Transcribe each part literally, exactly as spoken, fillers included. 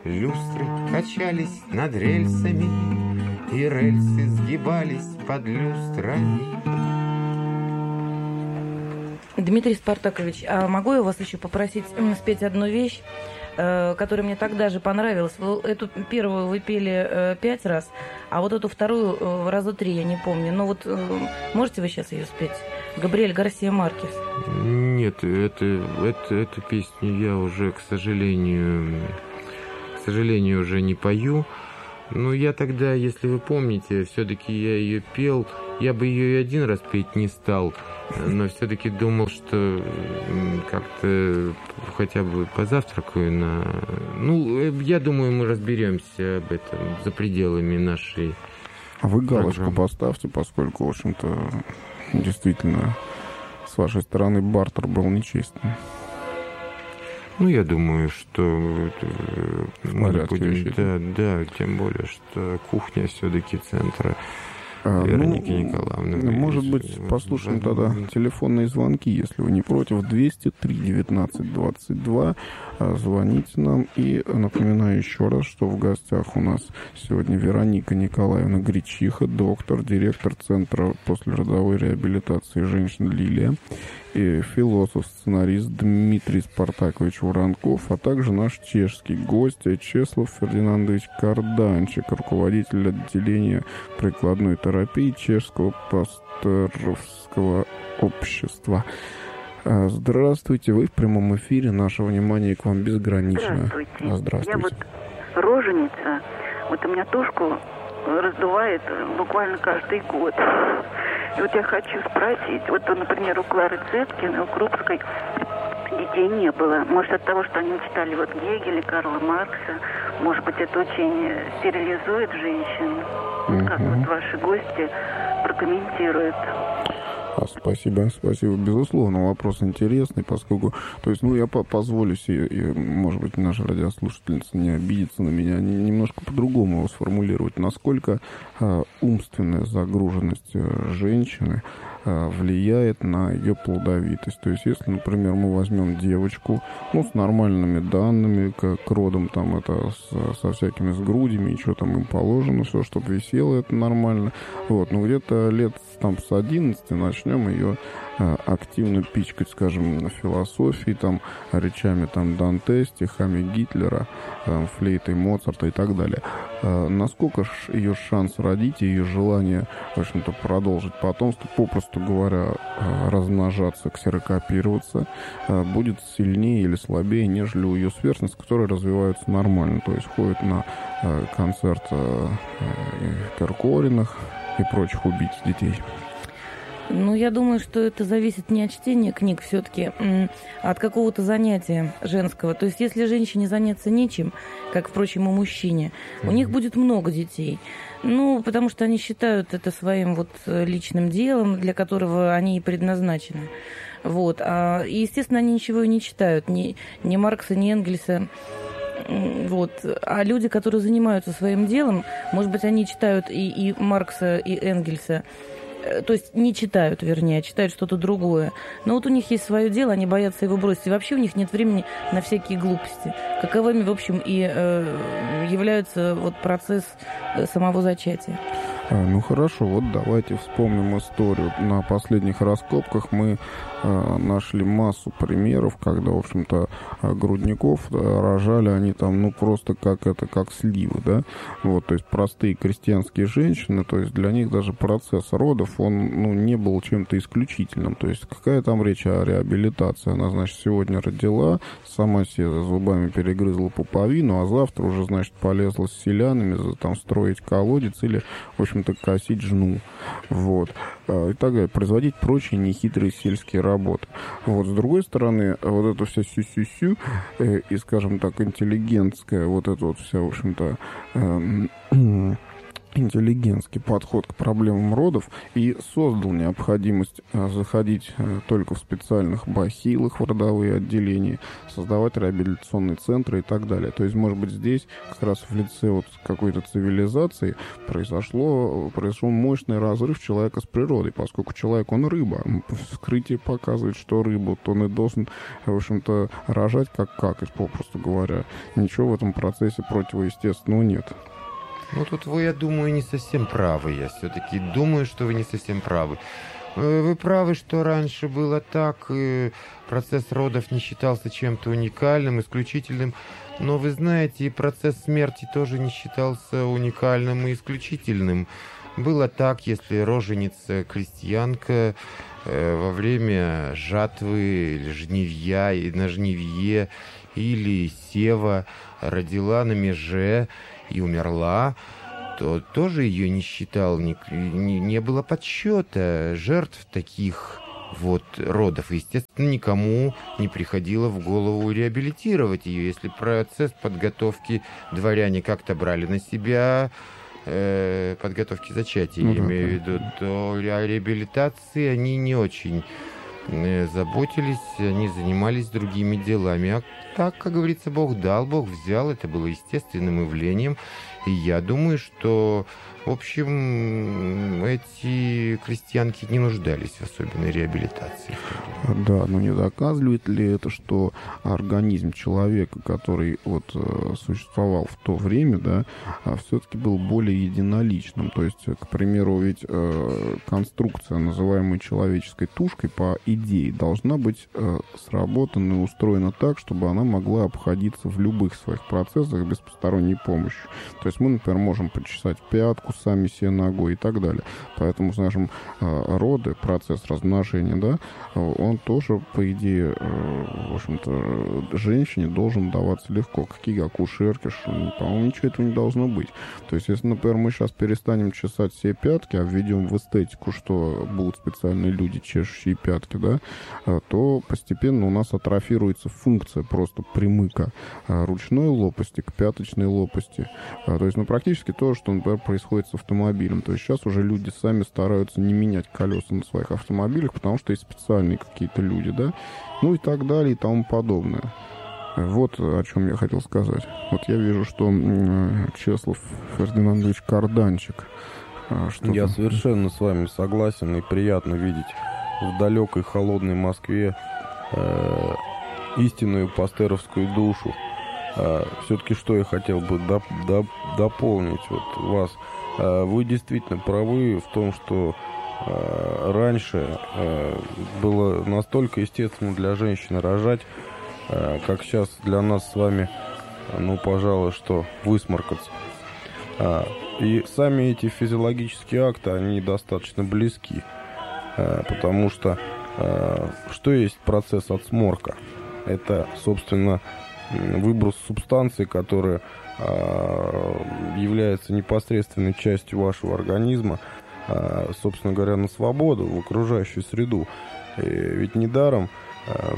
люстры качались над рельсами, и рельсы сгибались под люстрами. Дмитрий Спартакович, а могу я вас еще попросить спеть одну вещь, которая мне тогда же понравилась? Эту первую вы пели пять раз, а вот эту вторую раза три, я не помню. Но вот можете вы сейчас ее спеть? Габриэль Гарсия Маркес. Нет, это, это, эту песню я уже, к сожалению, к сожалению, уже не пою. Но я тогда, если вы помните, все-таки я ее пел. Я бы ее и один раз петь не стал, но все-таки думал, что как-то хотя бы позавтракаю на... Ну, я думаю, мы разберемся об этом за пределами нашей... А вы галочку программы поставьте, поскольку, в общем-то, действительно, с вашей стороны бартер был нечестный. Ну, я думаю, что мы будем... Да, да, тем более, что кухня все-таки центра Вероники ну, Николаевны. Может быть, послушаем тогда телефонные звонки, если вы не против. двести три девятнадцать двадцать два. Звоните нам. И напоминаю еще раз, что в гостях у нас сегодня Вероника Николаевна Гречиха, доктор, директор Центра послеродовой реабилитации женщин «Лилия», и философ, сценарист Дмитрий Спартакович Воронков, а также наш чешский гость Чеслав Фердинандович Карданчик, руководитель отделения прикладной терапии Чешского пасторского общества. Здравствуйте, вы в прямом эфире, наше внимание к вам безгранично. Здравствуйте. Здравствуйте. Я вот роженица, вот у меня тушку раздувает буквально каждый год. И вот я хочу спросить, вот, например, у Клары Цеткиной, у Крупской детей не было. Может, от того, что они читали вот Гегеля, Карла Маркса, может быть, это очень стерилизует женщин? Uh-huh. Как вот ваши гости прокомментируют? А, спасибо, спасибо. Безусловно, вопрос интересный, поскольку, то есть, ну, я по- позволю себе, и, может быть, наша радиослушательница не обидится на меня, немножко по-другому его сформулировать. Насколько а, умственная загруженность женщины а, влияет на ее плодовитость. То есть, если, например, мы возьмем девочку, ну, с нормальными данными, как родом, там, это с, со всякими с грудями, и что там им положено, все, чтобы висело, это нормально. Вот, но где-то лет там с одиннадцати начнем ее а, активно пичкать, скажем, философией, там, речами там Данте, стихами Гитлера, там, флейтой Моцарта и так далее. А, насколько ж ее шанс родить, ее желание, в общем-то, продолжить потомство, попросту говоря, а, размножаться, ксерокопироваться, а, будет сильнее или слабее, нежели у ее сверстниц, которые развиваются нормально, то есть ходят на а, концерт а, Киркориных и прочих убийц детей. Ну, я думаю, что это зависит не от чтения книг все-таки, а от какого-то занятия женского. То есть, если женщине заняться нечем, как, впрочем, и мужчине, mm-hmm. у них будет много детей. Ну, потому что они считают это своим вот личным делом, для которого они и предназначены. Вот. А, и, естественно, они ничего и не читают, ни, ни Маркса, ни Энгельса. Вот. А люди, которые занимаются своим делом, может быть, они читают и, и Маркса, и Энгельса, то есть не читают, вернее, а читают что-то другое. Но вот у них есть свое дело, они боятся его бросить. И вообще у них нет времени на всякие глупости. Каковыми, в общем, и э, является вот процесс самого зачатия. А, ну хорошо, вот давайте вспомним историю. На последних раскопках мы а, нашли массу примеров, когда, в общем-то, грудников да, рожали они там, ну, просто как это, как сливы, да, вот, то есть простые крестьянские женщины, то есть для них даже процесс родов, он, ну, не был чем-то исключительным, то есть какая там речь о реабилитации, она, значит, сегодня родила, сама себе зубами перегрызла пуповину, а завтра уже, значит, полезла с селянами, там, строить колодец или, в общем-то, косить жну, вот, и так далее, производить прочие нехитрые сельские работы. Вот, с другой стороны, вот эта вся сю-сю-сю э, и, скажем так, интеллигентская, вот эта вот вся, в общем-то, э, интеллигентский подход к проблемам родов и создал необходимость заходить только в специальных бахилах в родовые отделения, создавать реабилитационные центры и так далее. То есть, может быть, здесь как раз в лице вот какой-то цивилизации произошло, произошел мощный разрыв человека с природой, поскольку человек, он рыба. Вскрытие показывает, что рыба, то он и должен, в общем-то, рожать как как, попросту говоря. Ничего в этом процессе противоестественного нет. Ну, тут вы, я думаю, не совсем правы. Я все-таки думаю, что вы не совсем правы. Вы правы, что раньше было так, и процесс родов не считался чем-то уникальным, исключительным. Но вы знаете, и процесс смерти тоже не считался уникальным и исключительным. Было так, если роженица, крестьянка э, во время жатвы или жнивья, и на жнивье или сева родила на меже и умерла, то тоже ее не считал, не, не, не было подсчета жертв таких вот родов. И, естественно, никому не приходило в голову реабилитировать ее. Если процесс подготовки дворяне как-то брали на себя, э, подготовки зачатия, ну, я да, имею в да. виду, то о реабилитации они не очень э, заботились, они занимались другими делами. А так, как говорится, Бог дал, Бог взял, это было естественным явлением. И я думаю, что, в общем, эти крестьянки не нуждались в особенной реабилитации. Да, но не доказывает ли это, что организм человека, который вот существовал в то время, да, все-таки был более единоличным? То есть, к примеру, ведь конструкция, называемая человеческой тушкой, по идее, должна быть сработана и устроена так, чтобы она могла обходиться в любых своих процессах без посторонней помощи. То есть мы, например, можем почесать пятку сами себе ногой и так далее. Поэтому, скажем, роды, процесс размножения, да, он тоже, по идее, в общем-то, женщине должен даваться легко. Какие акушерки, по-моему, ничего этого не должно быть. То есть, если, например, мы сейчас перестанем чесать все пятки, а введем в эстетику, что будут специальные люди, чешущие пятки, да, то постепенно у нас атрофируется функция просто примыка ручной лопасти к пяточной лопасти. То есть, ну, практически то, что, например, происходит с автомобилем. То есть сейчас уже люди сами стараются не менять колеса на своих автомобилях, потому что есть специальные какие-то люди, да, ну и так далее и тому подобное. Вот о чем я хотел сказать. Вот я вижу, что Чеслав Фердинандович Карданчик. Что-то... Я совершенно с вами согласен, и приятно видеть в далекой холодной Москве э, истинную пастеровскую душу. Э, все-таки что я хотел бы доп, доп, дополнить вот вас. Э, вы действительно правы в том, что э, раньше э, было настолько естественно для женщины рожать, э, как сейчас для нас с вами, ну, пожалуй, что высморкаться. Э, и сами эти физиологические акты, они достаточно близки. Потому что э, что есть процесс отсморка? Это, собственно, выброс субстанции, которая э, является непосредственной частью вашего организма, э, собственно говоря, на свободу, в окружающую среду. И ведь недаром э,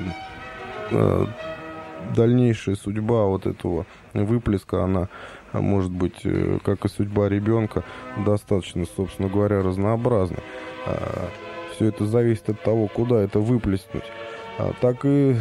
э, дальнейшая судьба вот этого выплеска, она может быть, как и судьба ребенка, достаточно, собственно говоря, разнообразна. Все это зависит от того, куда это выплеснуть. Так и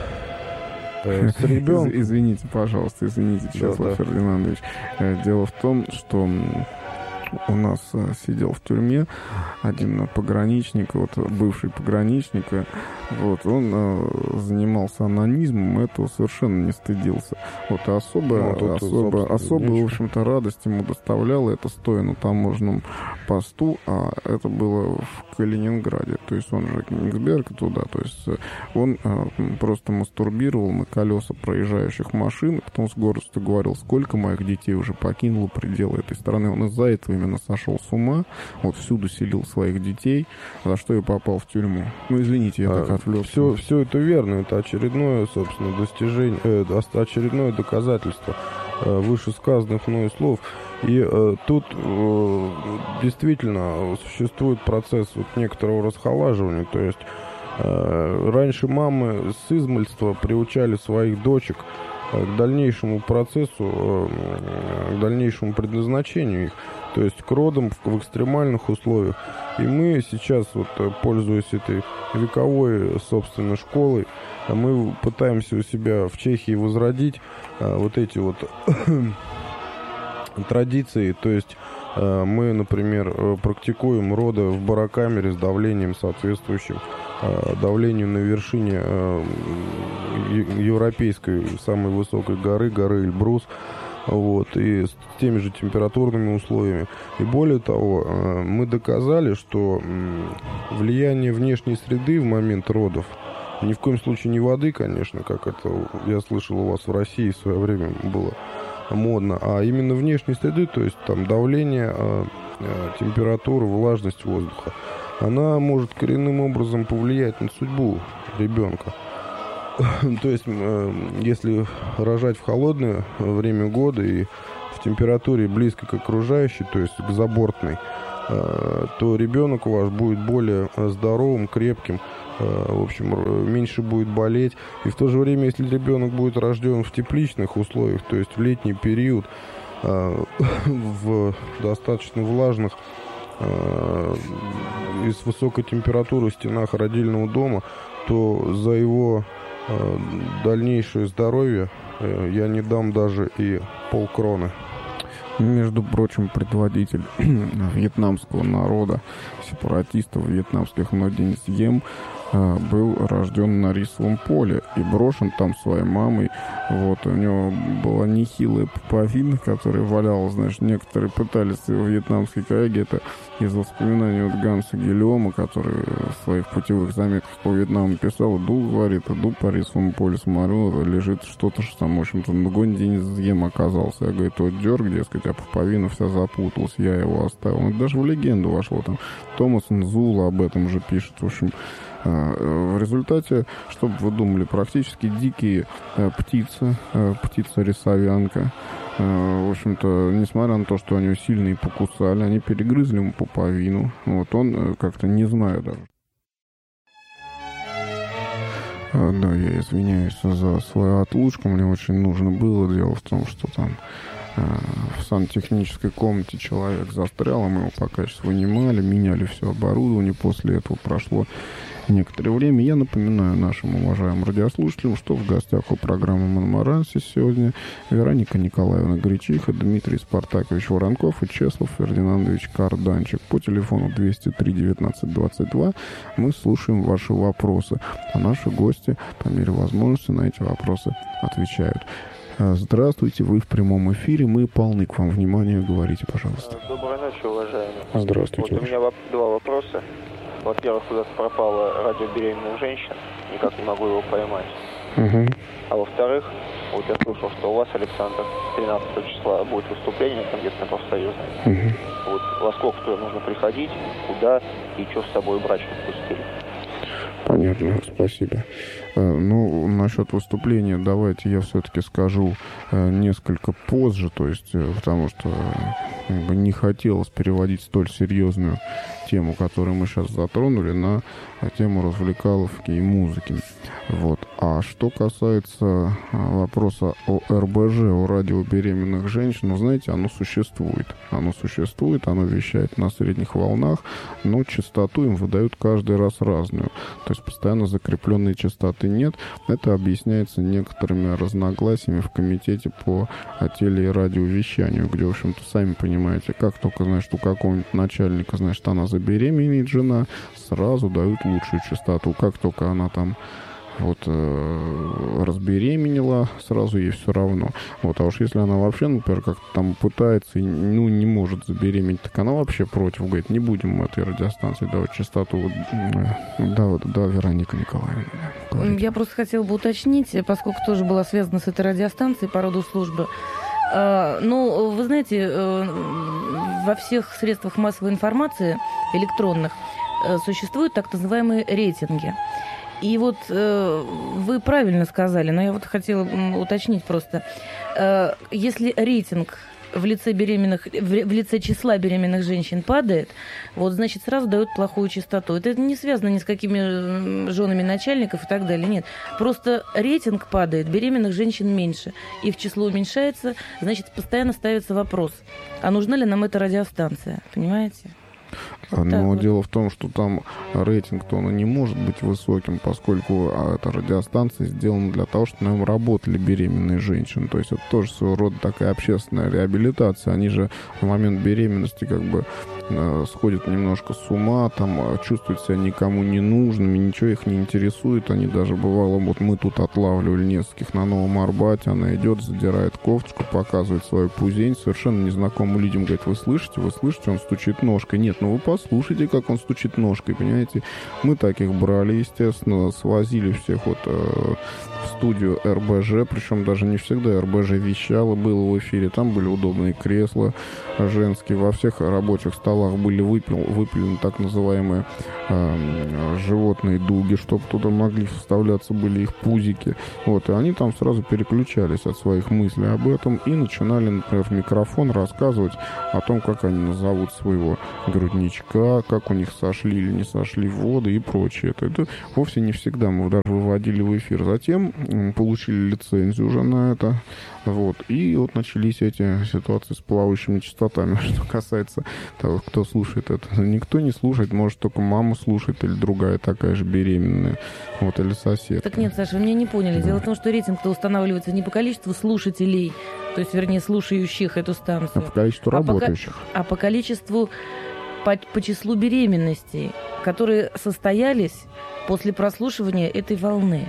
с ребенком... Извините, пожалуйста, извините, Чеслав да, да. Фердинандович. Дело в том, что у нас сидел в тюрьме один пограничник, вот бывший пограничник, вот, он э, занимался анонизмом, этого совершенно не студился. Вот, а особо, ну, а особо, особо в общем-то, радость ему доставляла это стоя на таможенном посту, а это было в Калининграде, то есть он же Кенигсберг туда, то есть он э, просто мастурбировал на колеса проезжающих машин, потом с гордостью говорил, сколько моих детей уже покинуло пределы этой страны. Он из-за этого именно сошел с ума, вот всюду селил своих детей, за что и попал в тюрьму. Ну, извините, я а, так отвлекся. Все, все это верно, это очередное, собственно, достижение, э, очередное доказательство э, вышесказанных мною слов. И э, тут э, действительно существует процесс вот некоторого расхолаживания, то есть э, раньше мамы с измальства приучали своих дочек к дальнейшему процессу, к дальнейшему предназначению их. то есть к родам в экстремальных условиях. И мы сейчас, вот, пользуясь этой вековой, собственно, школой, мы пытаемся у себя в Чехии возродить а, вот эти вот традиции. То есть а, мы, например, практикуем роды в барокамере с давлением соответствующим а, давлению на вершине а, европейской самой высокой горы, горы Эльбрус. Вот, и с теми же температурными условиями. И более того, мы доказали, что влияние внешней среды в момент родов, ни в коем случае не воды, конечно, как это я слышал у вас в России в свое время было модно, а именно внешней среды, то есть там давление, температура, влажность воздуха, она может коренным образом повлиять на судьбу ребенка. То есть, если рожать в холодное время года и в температуре близко к окружающей, то есть к забортной, то ребенок ваш будет более здоровым, крепким, в общем, меньше будет болеть. И в то же время, если ребенок будет рожден в тепличных условиях, то есть в летний период, в достаточно влажных и с высокой температурой в стенах родильного дома, то за его дальнейшее здоровье я не дам даже и полкроны. Между прочим, предводитель вьетнамского народа, сепаратистов вьетнамских Нгоен Сьем, был рожден на рисовом поле и брошен там своей мамой. Вот, у него была нехилая пуповина, которая валялась, знаешь, некоторые пытались, вьетнамские коллеги, это из воспоминаний вот Ганса Гильома, который в своих путевых заметках по Вьетнаму писал, иду, говорит, иду по рисовому полю, смотрю, лежит что-то, что там, в общем-то, Нгоен Сьем оказался. Я говорю, вот дерг, дескать, а пуповина вся запуталась, я его оставил. Это даже в легенду вошло там. Томас Нзула об этом же пишет, в общем. В результате, чтобы вы думали, практически дикие э, птицы, э, птица-рисовянка, э, в общем-то, несмотря на то, что они сильно покусали, они перегрызли ему пуповину. Вот он э, как-то не знаю даже. Э, да, я извиняюсь за свою отлучку, мне очень нужно было. Дело в том, что там э, в сантехнической комнате человек застрял, а мы его пока сейчас вынимали, меняли все оборудование. После этого прошло некоторое время. Я напоминаю нашим уважаемым радиослушателям, что в гостях у программы «Монмаранси» сегодня Вероника Николаевна Гречиха, Дмитрий Спартакович Воронков и Чеслав Фердинандович Карданчик. По телефону двести три девятнадцать двадцать два мы слушаем ваши вопросы, а наши гости по мере возможности на эти вопросы отвечают. Здравствуйте, вы в прямом эфире, мы полны к вам внимания, говорите, пожалуйста. Доброй ночи, уважаемые. Здравствуйте. Вот у меня два вопроса. Во-первых, куда-то пропало радио беременных женщин, никак не могу его поймать. Угу. А во-вторых, вот я слышал, что у вас, Александр, тринадцатого числа будет выступление там где-то на профсоюзной. Угу. Вот во сколько туда нужно приходить, куда и что с собой брать, чтобы пустили. Понятно, спасибо. Ну, насчет выступления давайте я все-таки скажу несколько позже, то есть, потому что как бы не хотелось переводить столь серьезную тему, которую мы сейчас затронули, на тему развлекаловки и музыки. Вот. А что касается вопроса о эр бэ жэ, о радио беременных женщин, ну, знаете, оно существует. Оно существует, оно вещает на средних волнах, но частоту им выдают каждый раз разную. То есть постоянно закрепленные частоты нет. Это объясняется некоторыми разногласиями в комитете по теле- и радиовещанию, где, в общем-то, сами понимаете, как только, значит, у какого-нибудь начальника, значит, она забеременеет, жена, сразу дают лучшую частоту. Как только она там вот э, разбеременела, сразу ей все равно. Вот, а уж если она вообще, например, как-то там пытается и, ну, не может забеременеть, так она вообще против, говорит, не будем мы этой радиостанции давать частоту. Вот, да, вот, да, Вероника Николаевна. Говорите. Я просто хотела бы уточнить, поскольку тоже была связана с этой радиостанцией по роду службы. Ну, вы знаете, во всех средствах массовой информации электронных существуют так называемые рейтинги. И вот э, вы правильно сказали, но я вот хотела уточнить просто. Э, если рейтинг в лице беременных, в, в лице числа беременных женщин падает, вот, значит, сразу дают плохую частоту. Это не связано ни с какими женами начальников и так далее, нет. Просто рейтинг падает, беременных женщин меньше, их число уменьшается, значит, постоянно ставится вопрос, а нужна ли нам эта радиостанция, понимаете? Но вот. дело в том, что там рейтинг-то он не может быть высоким, поскольку эта радиостанция сделана для того, чтобы на нем работали беременные женщины. То есть это тоже своего рода такая общественная реабилитация. Они же в момент беременности как бы э, сходят немножко с ума, там чувствуют себя никому не нужными, ничего их не интересует. Они даже, бывало, вот мы тут отлавливали нескольких на Новом Арбате, она идет, задирает кофточку, показывает свою пузень, совершенно незнакомым людям говорит: вы слышите, вы слышите, он стучит ножкой. Нет, ну вы послушайте, как он стучит ножкой, понимаете? Мы таких брали, естественно, свозили всех вот э, в студию эр бэ жэ, причем даже не всегда эр бэ жэ вещало, было в эфире, там были удобные кресла женские, во всех рабочих столах были выпил, выпилены так называемые э, животные дуги, чтобы туда могли вставляться были их пузики, вот, и они там сразу переключались от своих мыслей об этом и начинали, например, в микрофон рассказывать о том, как они назовут своего грудничка, как у них сошли или не сошли воды и прочее. Это, это вовсе не всегда мы даже выводили в эфир. Затем получили лицензию уже на это. Вот. И вот начались эти ситуации с плавающими частотами. Что касается того, кто слушает это. Никто не слушает, может только мама слушает или другая такая же беременная. Вот, или сосед. Так нет, Саша, вы меня не поняли. Дело в том, что рейтинг-то устанавливается не по количеству слушателей, то есть, вернее, слушающих эту станцию. А по количеству а работающих. По, а по количеству, по, по числу беременностей, которые состоялись после прослушивания этой волны.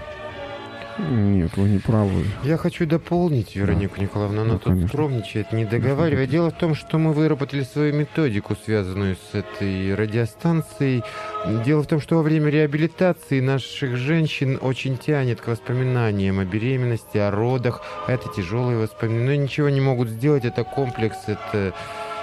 Нет, вы не правы. Я хочу дополнить Веронику да. Николаевну, она да, тут конечно. скромничает, не договаривает. Дело в том, что мы выработали свою методику, связанную с этой радиостанцией. Дело в том, что во время реабилитации наших женщин очень тянет к воспоминаниям о беременности, о родах. Это тяжелые воспоминания. Но ничего не могут сделать, это комплекс, это...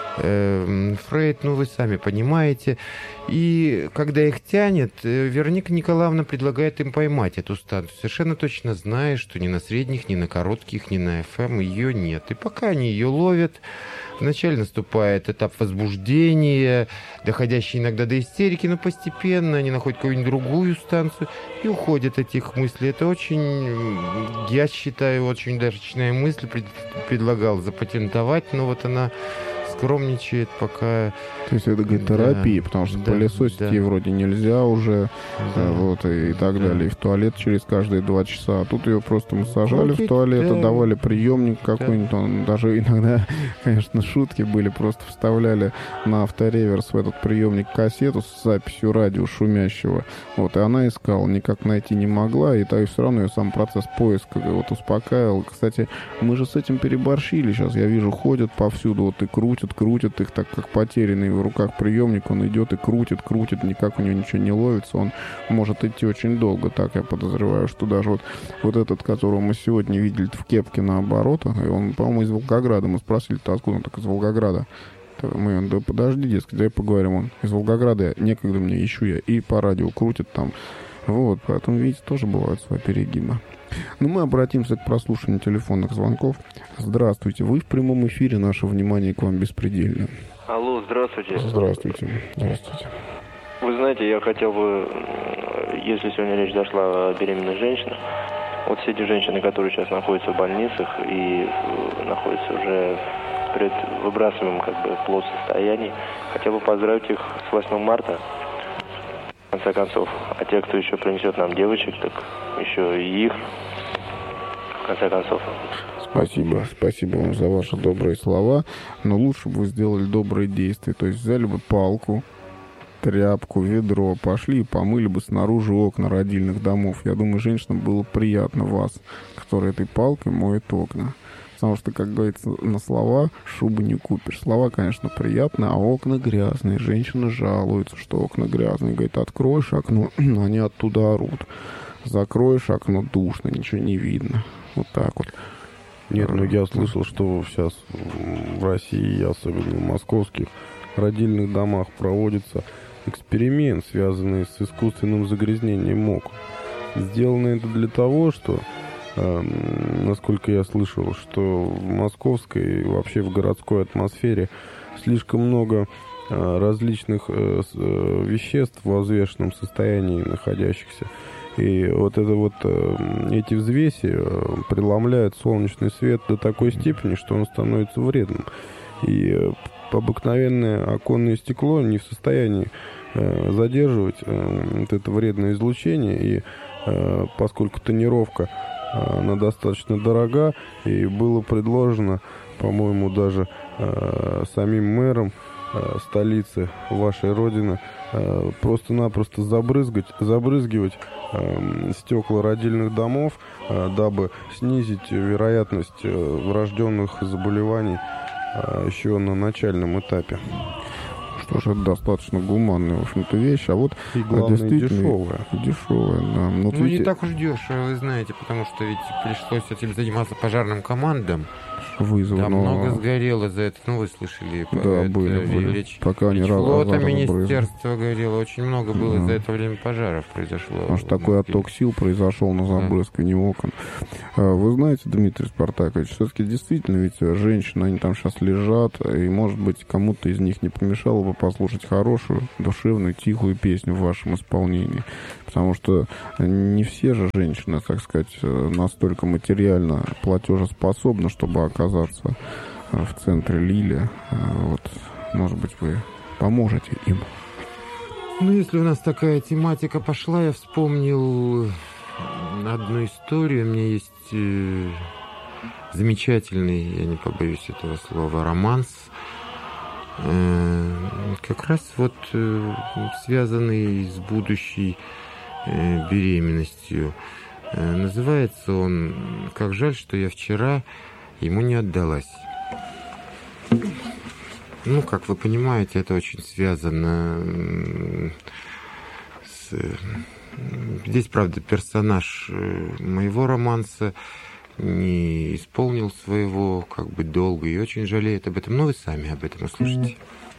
Фрейд, ну вы сами понимаете. И когда их тянет, Вероника Николаевна предлагает им поймать эту станцию, совершенно точно зная, что ни на средних, ни на коротких, ни на эф эм ее нет. И пока они ее ловят, вначале наступает этап возбуждения, доходящий иногда до истерики, но постепенно они находят какую-нибудь другую станцию и уходят от этих мыслей. Это очень, я считаю, очень удачная мысль, предлагал запатентовать, но вот она скромничает пока. То есть это, говорит, терапия, да, потому что да, пылесосить да. ей вроде нельзя уже, да, вот, и, и так да. далее. И в туалет через каждые два часа. А тут ее просто мы сажали в туалет, да. давали приемник какой-нибудь. Да. Он, даже иногда, конечно, шутки были. Просто вставляли на автореверс в этот приемник кассету с записью радио шумящего. Вот, и она искала, никак найти не могла. И так все равно ее сам процесс поиска вот успокаивал. Кстати, мы же с этим переборщили. Сейчас я вижу, ходят повсюду, вот и крутят, крутят их, так как потерянный в руках приемник, он идет и крутит, крутит, никак у него ничего не ловится, он может идти очень долго, так я подозреваю, что даже вот, вот этот, которого мы сегодня видели в кепке наоборот, он, по-моему, из Волгограда, мы спросили-то, откуда он, так из Волгограда. Мы, он, да подожди, дескать, дай поговорим, он из Волгограда, некогда мне, ищу я, и по радио крутит там, вот, поэтому, видите, тоже бывают свои перегибы. Но мы обратимся к прослушиванию телефонных звонков. Здравствуйте, вы в прямом эфире, наше внимание к вам беспредельно. Алло, здравствуйте. Здравствуйте. Здравствуйте. Вы знаете, я хотел бы, если сегодня речь зашла о беременных женщинах, вот все эти женщины, которые сейчас находятся в больницах и находятся уже в предвыбрасываемом как бы плод состоянии, хотел бы поздравить их с восьмым марта. В конце концов, а те, кто еще принесет нам девочек, так еще и их, в конце концов. Спасибо, спасибо вам за ваши добрые слова, но лучше бы вы сделали добрые действия, то есть взяли бы палку, тряпку, ведро, пошли и помыли бы снаружи окна родильных домов. Я думаю, женщинам было приятно вас, которые этой палкой моет окна. Потому что, как говорится, на слова шубы не купишь. Слова, конечно, приятные, а окна грязные. Женщины жалуются, что окна грязные. Говорит, откроешь окно, они оттуда орут. Закроешь окно, душно, ничего не видно. Вот так вот. Нет, ну я слышал, что сейчас в России, особенно в московских родильных домах, проводится эксперимент, связанный с искусственным загрязнением окон. Сделано это для того, что насколько я слышал, что в московской и вообще в городской атмосфере слишком много различных веществ в взвешенном состоянии находящихся. И вот это вот эти взвеси преломляют солнечный свет до такой степени, что он становится вредным. И обыкновенное оконное стекло не в состоянии задерживать вот это вредное излучение. И поскольку тонировка она достаточно дорога, и было предложено, по-моему, даже самим мэром столицы вашей родины просто-напросто забрызгать, забрызгивать э, стекла родильных домов, э, дабы снизить вероятность э, врожденных заболеваний э, еще на начальном этапе. Что ж, это достаточно гуманная, в общем-то, вещь, а вот и главное, действительно дешевая. Дешевая, да. Ну, вот ведь... не так уж дешево, вы знаете, потому что ведь пришлось этим заниматься пожарным командам. Вызвано... Там много сгорело за это, ну, вы слышали. Да, это, были, были. Речь, Пока они флота, министерство горело, очень много было да. за это время пожаров произошло. Аж такой отток сил произошел на забрызгивание да. окон. Вы знаете, Дмитрий Спартакович, все-таки действительно, ведь женщины, они там сейчас лежат, и, может быть, кому-то из них не помешало бы послушать хорошую, душевную, тихую песню в вашем исполнении. Потому что не все же женщины, так сказать, настолько материально платежеспособны, чтобы оказаться в центре Лили. Вот, может быть, вы поможете им. Ну, если у нас такая тематика пошла, я вспомнил одну историю. У меня есть э, замечательный, я не побоюсь этого слова, романс. Э, как раз вот э, связанный с будущей э, беременностью. Э, называется он «Как жаль, что я вчера ему не отдалась». Ну, как вы понимаете, это очень связано с... Здесь, правда, персонаж моего романса не исполнил своего как бы долга и очень жалеет об этом. Но вы сами об этом услышите. Mm-hmm.